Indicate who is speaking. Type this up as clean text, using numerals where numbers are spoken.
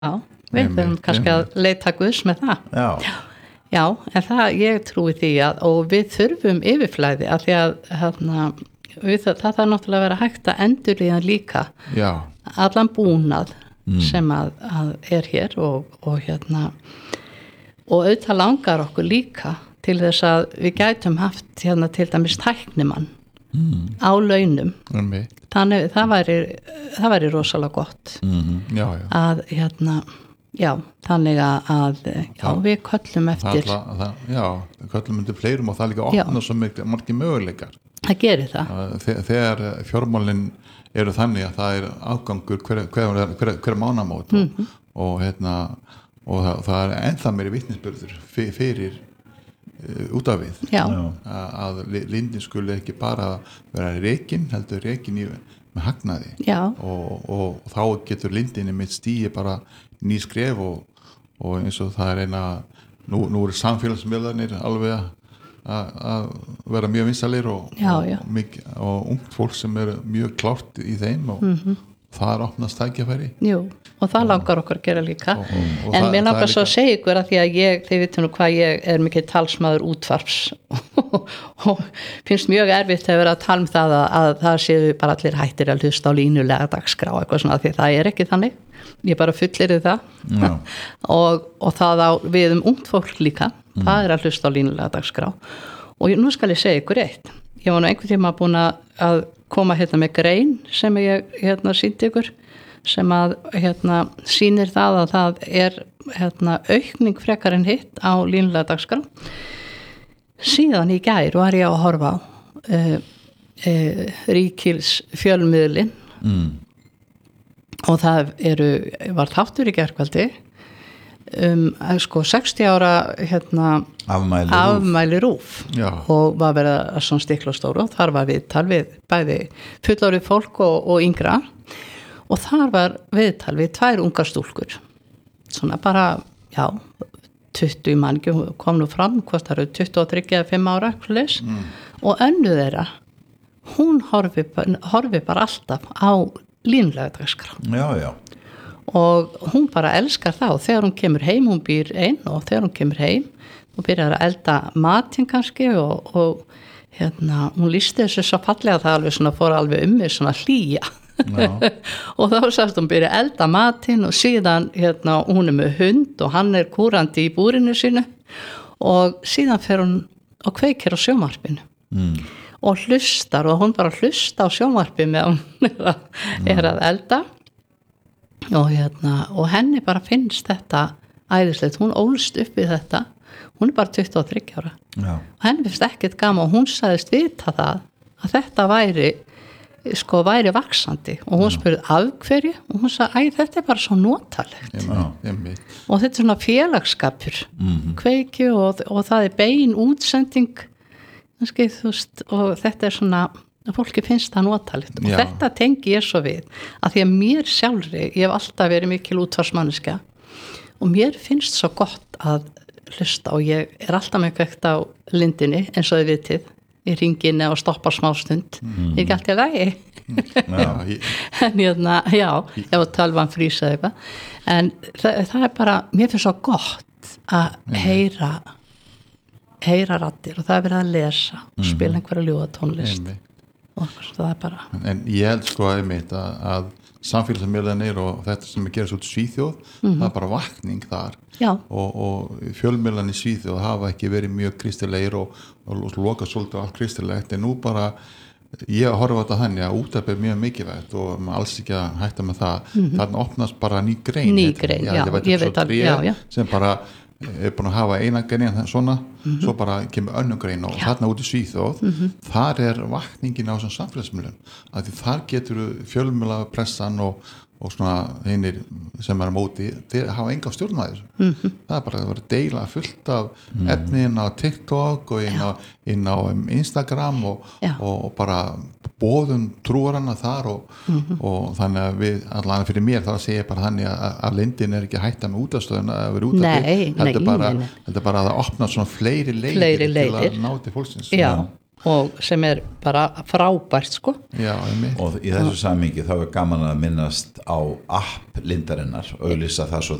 Speaker 1: Já, við þurfum kannski að leita Guðs með það. Já, en það, ég trúi því og við þurfum yfirflæði af því að það þarf náttúrulega að vera hægt að endurlíða líka allan búnað sem að er hér og auðvitað langar okkur líka til þess að við gætum haft til dæmis tæknimann á launum. Þannig það væri rosalega gott að þannig að við köllum eftir
Speaker 2: við köllum undir fleirum og það líka opna svo margir möguleikar.
Speaker 1: Það gerir það.
Speaker 2: Þegar fjármálin eru þannig að það afgangur hver mánamót og það ennþá meiri vitnisburður fyrir út af við að lindin skuli ekki bara vera rekin, heldur rekin með hagnaði og þá getur lindinni mitt stíi bara ný skref og eins og það nú eru samfélagsmiðlarnir alveg að vera mjög vinsalir og ungt fólk sem mjög klárt í þeim og það opnast tækifæri.
Speaker 1: Jú, og það langar okkur að gera líka en mér langar svo að segja ykkur að því að þið vitum nú hvað ég er mikið talsmaður útvarps og finnst mjög erfitt að vera að tala það að það séu bara allir hættir að hlusta á línulega dagskrá eitthvað svona því það ekki þannig ég bara fullir það og það á við ungt fólk líka það að hlusta á línulega dagskrá og nú skal ég segja ykkur eitt ég var nú einhvern tíma búin að koma með grein sem ég sýndi ykkur sem að sýnir það að það er aukning frekar en hitt á línulega dagskrá síðan í gær var ég að horfa á Ríkils fjölmiðlin og það var þáttur í gærkvöldi 60 ára afmæli RÚV og var verið að svona stikla stóru og þar var viðtal við bæði fullorðið fólk og yngra og þar var viðtal við 2 ungar stúlkur svona bara 20 manni kom nú fram hvort það eru 23 eða 5 ára og önnu þeirra hún horfi bara alltaf á línulega dagskrá og hún bara elskar það og þegar hún kemur heim, hún býr einn og þegar hún kemur heim og byrjar að elda matinn kannski og hún lýsti þessu svo fallega það alveg svona fór alveg mig svona hlýja og þá sagðist hún byrja að elda matinn og síðan hún með hund og hann kúrandi í búrinu sínu og síðan fer hún og kveikir á sjónvarpinu og hlustar og hún bara hlusta á sjónvarpi með hún að elda og henni bara finnst þetta æðislegt, hún ólst upp í þetta hún bara 23 ára og henni finnst ekkert gaman og hún sagðist vita það að þetta væri vaxandi og hún spurði af hverju og hún sagði, þetta bara svo notalegt og þetta svona félagsskapur kveiki og það bein útsending kannski, og þetta svona fólki finnst það notalegt og þetta tengi ég svo við að því að mér sjálfri, ég hef alltaf verið mikil útvarsmanniska og mér finnst svo gott að hlusta og ég alltaf með kveikt á lindinni eins og þið vitið í ringinni og stoppa smástund ég ekki alltaf lægi en ég var tölvan frýsa eða eitthvað en það bara, mér finnst svo gott að heyra raddir og það verið að lesa og spila einhverja ljóðatónlist og það bara
Speaker 2: en ég held einmitt að samfélagsmiðlarnir og þetta sem gerast út í Svíþjóð það bara vakning þar og fjölmiðlarnir í Svíþjóð hafa ekki verið mjög kristilegir og loka svolítið allt kristilegt en nú bara ég horfa á þetta þannig að útvarp mjög mikilvægt og maður alls ekki að hætta með það þarna opnast bara ný grein
Speaker 1: ég veit alveg
Speaker 2: sem bara búin að hafa eina grein svona svo bara kemur önnur grein og þarna út í Svíþjóð þar vakningin á þessum samfélagsmiðlum að því þar getur fjölmiðlapressan og svona hinir sem móti þeir hafa enga stjórnæðir það bara að vera deila fullt af efnin á TikTok og inn á Instagram og bara boðum trúarana þar og þannig að við allan fyrir mér þá segir bara þannig að lindin ekki að hætta með útastöðuna að vera út af því þetta bara að það opna svona fleiri leiðir til að ná til fólksins
Speaker 1: og sem bara frábært sko.
Speaker 3: Já, og í þessu samhengi þá gaman að minnast á app Lindarinnar og auglýsa það svo